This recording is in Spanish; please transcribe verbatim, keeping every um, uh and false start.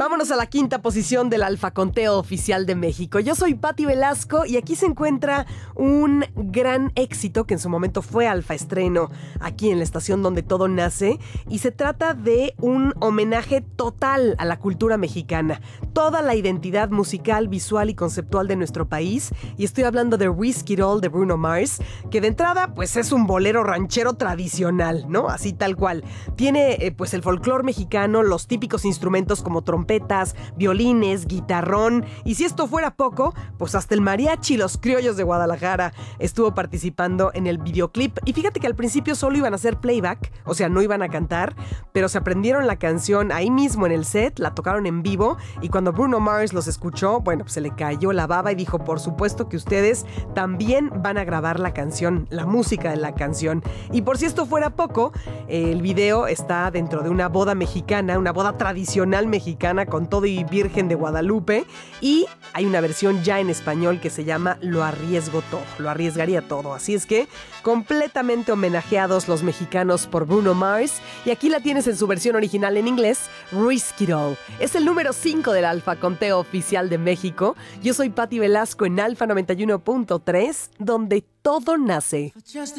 Vámonos a la quinta posición del Alfa Conteo Oficial de México. Yo soy Patti Velasco y aquí se encuentra un gran éxito que en su momento fue Alfa Estreno aquí en la estación donde todo nace, y se trata de un homenaje total a la cultura mexicana, toda la identidad musical, visual y conceptual de nuestro país, y estoy hablando de Risk It All de Bruno Mars, que de entrada pues es un bolero ranchero tradicional, ¿no? Así tal cual. Tiene eh, pues el folclore mexicano, los típicos instrumentos como trompetas, violines, guitarrón, y si esto fuera poco, pues hasta el mariachi, los criollos de Guadalajara, estuvo participando en el videoclip. Y fíjate que al principio solo iban a hacer playback, o sea, no iban a cantar, pero se aprendieron la canción ahí mismo en el set, la tocaron en vivo, y cuando Bruno Mars los escuchó, bueno, pues se le cayó la baba y dijo, por supuesto que ustedes también van a grabar la canción, la música de la canción. Y por si esto fuera poco, el video está dentro de una boda mexicana, una boda tradicional mexicana con todo y Virgen de Guadalupe, y hay una versión ya en español que se llama Lo arriesgo todo, lo arriesgaría todo. Así es que completamente homenajeados los mexicanos por Bruno Mars, y aquí la tienes en su versión original en inglés, Risk It All. Es el número cinco del Alfa Conteo Oficial de México. Yo soy Patti Velasco en Alfa noventa y uno punto tres, donde todo nace. Just